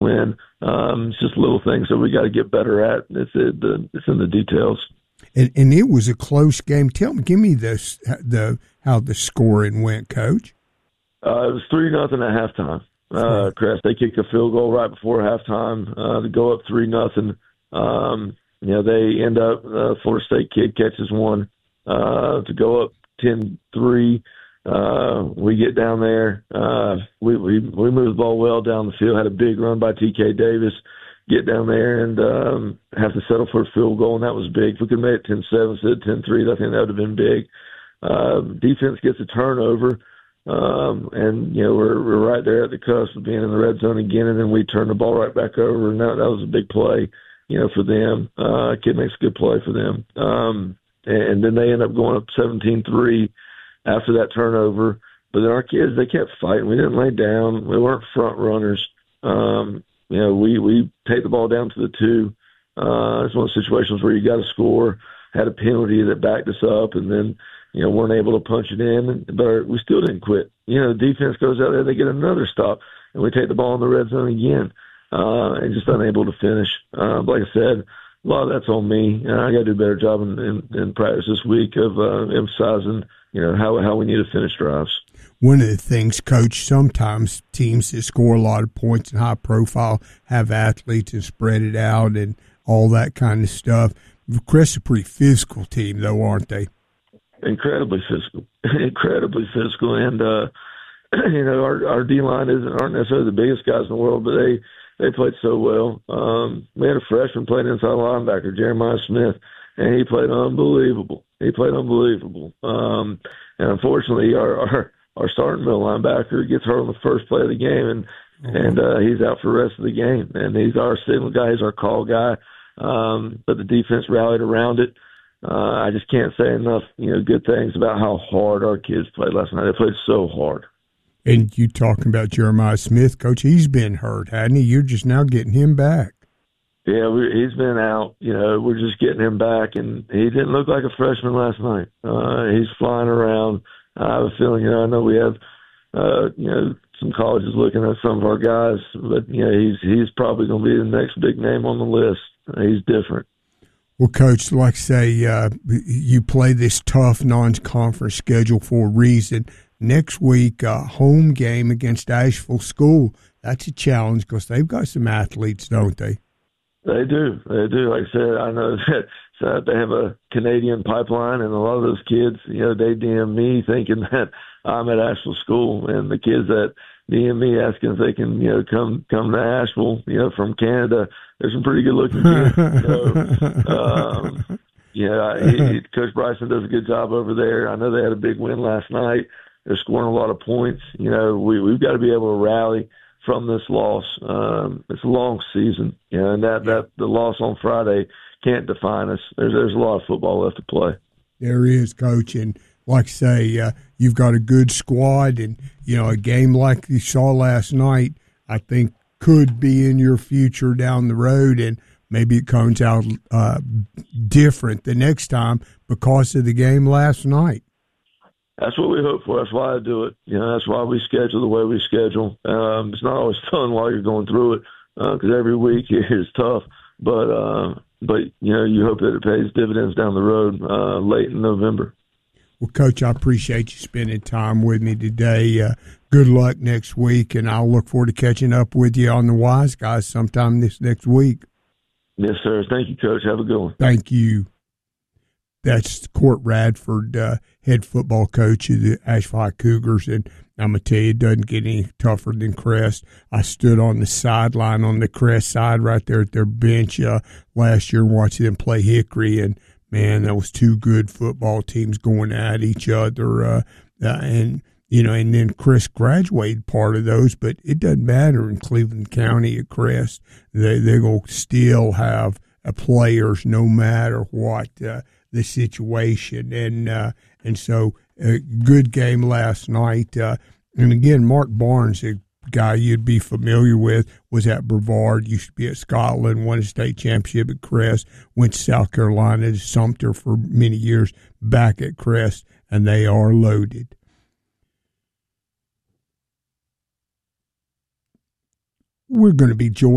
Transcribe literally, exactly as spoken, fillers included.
win. Um, it's just little things that we got to get better at. It's it, the it's in the details. And, and it was a close game. Tell me, give me this the how the scoring went, Coach. Uh, it was three nothing at halftime. Uh, Crest, they kicked a field goal right before halftime uh, to go up three nothing. Um, you know, they end up uh, Florida State kid catches one uh, to go up ten three. Uh, we get down there. Uh, we, we, we moved the ball well down the field, had a big run by T K Davis, get down there and, um, have to settle for a field goal. And that was big. If we could have made it ten seven instead of ten three, I think that would have been big. Uh, defense gets a turnover. Um, and, you know, we're, we're right there at the cusp of being in the red zone again. And then we turn the ball right back over. And that, that was a big play, you know, for them. Uh, kid makes a good play for them. Um, and, and then they end up going up seventeen three. After that turnover, but then our kids, they kept fighting. We didn't lay down. We weren't front runners. Um, you know, we, we take the ball down to the two. Uh, it's one of those situations where you got to score, had a penalty that backed us up, and then, you know, weren't able to punch it in, but we still didn't quit. You know, the defense goes out there, they get another stop, and we take the ball in the red zone again, uh, and just unable to finish. Uh, like I said, a lot of that's on me. Uh, I got to do a better job in, in, in practice this week of uh, emphasizing, you know, how how we need to finish drives. One of the things, Coach, sometimes teams that score a lot of points and high profile have athletes and spread it out and all that kind of stuff. Crest's a pretty physical team, though, aren't they? Incredibly physical, incredibly physical, and uh, you know, our our D line isn't aren't necessarily the biggest guys in the world, but they they played so well. Um, we had a freshman playing inside linebacker, Jeremiah Smith, and he played unbelievable. He played unbelievable. Um, and unfortunately, our, our, our starting middle linebacker gets hurt on the first play of the game, and, mm-hmm. and uh, he's out for the rest of the game. And he's our signal guy. He's our call guy. Um, but the defense rallied around it. Uh, I just can't say enough, you know, good things about how hard our kids played last night. They played so hard. And you talking about Jeremiah Smith, Coach, he's been hurt, hadn't he? You're just now getting him back. Yeah, we, he's been out. You know, we're just getting him back, and he didn't look like a freshman last night. Uh, he's flying around. I have a feeling, you know, I know we have, uh, you know, some colleges looking at some of our guys, but, you know, he's he's probably going to be the next big name on the list. Uh, he's different. Well, Coach, like I say, uh, you play this tough non-conference schedule for a reason. Next week, uh, home game against Asheville School. That's a challenge because they've got some athletes, don't they? They do. They do. Like I said, I know that so they have a Canadian pipeline, and a lot of those kids, you know, they D M me thinking that I'm at Asheville School, and the kids that D M me asking if they can, you know, come come to Asheville, you know, from Canada. There's some pretty good looking kids. You know? um, yeah, he, Coach Bryson does a good job over there. I know they had a big win last night. They're scoring a lot of points. You know, we we've got to be able to rally from this loss. Um, it's a long season, you know, and that, that the loss on Friday can't define us. There's there's a lot of football left to play. There is, Coach, and like I say, uh, you've got a good squad, and you know a game like you saw last night, I think could be in your future down the road, and maybe it comes out uh, different the next time because of the game last night. That's what we hope for. That's why I do it. You know, that's why we schedule the way we schedule. Um, it's not always fun while you're going through it because uh, every week is tough. But, uh, but you know, you hope that it pays dividends down the road uh, late in November. Well, Coach, I appreciate you spending time with me today. Uh, good luck next week, and I'll look forward to catching up with you on the Wise Guys sometime this next week. Yes, sir. Thank you, Coach. Have a good one. Thank you. That's Court Radford, uh, head football coach of the Asheville High Cougars, and I'm going to tell you, it doesn't get any tougher than Crest. I stood on the sideline on the Crest side right there at their bench uh, last year and watched them play Hickory, and, man, that was two good football teams going at each other. Uh, uh, and, you know, and then Crest graduated part of those, but it doesn't matter in Cleveland County at Crest. They, they're going to still have uh, players no matter what uh, the situation. And uh, and so a good game last night. Uh, and again, Mark Barnes, a guy you'd be familiar with, was at Brevard, used to be at Scotland, won a state championship at Crest, went to South Carolina to Sumter for many years, back at Crest, and they are loaded. We're going to be joined